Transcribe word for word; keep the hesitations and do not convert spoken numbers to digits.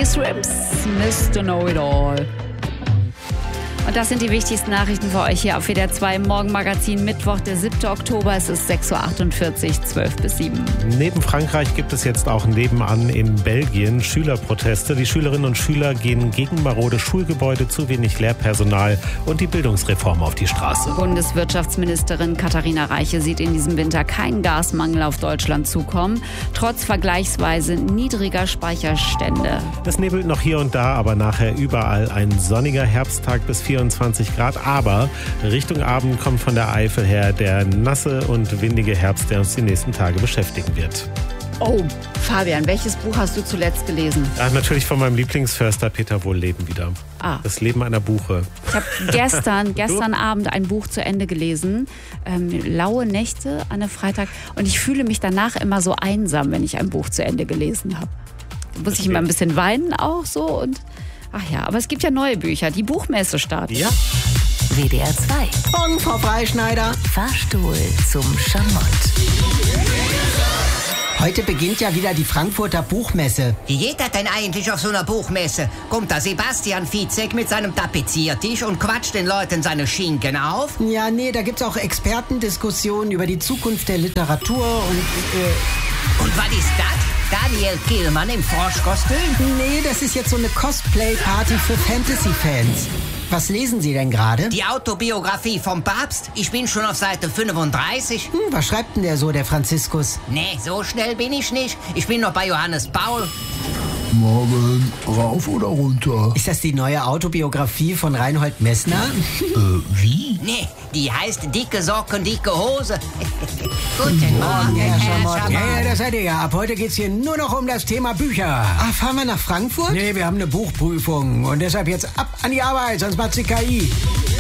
Shrimps, Mister Know-It-All. Und das sind die wichtigsten Nachrichten für euch hier auf W D R zwei im Morgenmagazin, Mittwoch, der siebte Oktober. Es ist sechs Uhr achtundvierzig, zwölf bis sieben. Neben Frankreich gibt es jetzt auch nebenan in Belgien Schülerproteste. Die Schülerinnen und Schüler gehen gegen marode Schulgebäude, zu wenig Lehrpersonal und die Bildungsreform auf die Straße. Bundeswirtschaftsministerin Katharina Reiche sieht in diesem Winter keinen Gasmangel auf Deutschland zukommen, trotz vergleichsweise niedriger Speicherstände. Es nebelt noch hier und da, aber nachher überall ein sonniger Herbsttag bis vierundzwanzig Grad. Aber Richtung Abend kommt von der Eifel her der nasse und windige Herbst, der uns die nächsten Tage beschäftigen wird. Oh, Fabian, welches Buch hast du zuletzt gelesen? Ja, natürlich von meinem Lieblingsförster Peter Wohlleben wieder. Ah. Das Leben einer Buche. Ich habe gestern, gestern Abend ein Buch zu Ende gelesen. Ähm, Laue Nächte an einem Freitag. Und ich fühle mich danach immer so einsam, wenn ich ein Buch zu Ende gelesen habe. Da muss ich immer ein bisschen weinen auch so und ach ja, aber es gibt ja neue Bücher. Die Buchmesse startet. Ja. W D R zwei. Morgen, Frau Freischneider. Fahrstuhl zum Schamott. Heute beginnt ja wieder die Frankfurter Buchmesse. Wie geht das denn eigentlich auf so einer Buchmesse? Kommt da Sebastian Fitzek mit seinem Tapeziertisch und quatscht den Leuten seine Schinken auf? Ja, nee, da gibt's auch Expertendiskussionen über die Zukunft der Literatur und... Äh Und was ist das? Daniel Kehlmann im Froschkostüm? Nee, das ist jetzt so eine Cosplay-Party für Fantasy-Fans. Was lesen Sie denn gerade? Die Autobiografie vom Papst. Ich bin schon auf Seite fünfunddreißig. Hm, was schreibt denn der so, der Franziskus? Nee, so schnell bin ich nicht. Ich bin noch bei Johannes Paul. Morgen, rauf oder runter? Ist das die neue Autobiografie von Reinhold Messner? Äh, wie? Nee, die heißt Dicke Socken, dicke Hose. Guten Morgen, Ja, Herr Schamott. Schamott. Ja, ja, das seid ihr ja. Ab heute geht's hier nur noch um das Thema Bücher. Ah, fahren wir nach Frankfurt? Nee, wir haben eine Buchprüfung. Und deshalb jetzt ab an die Arbeit, sonst macht sie K I.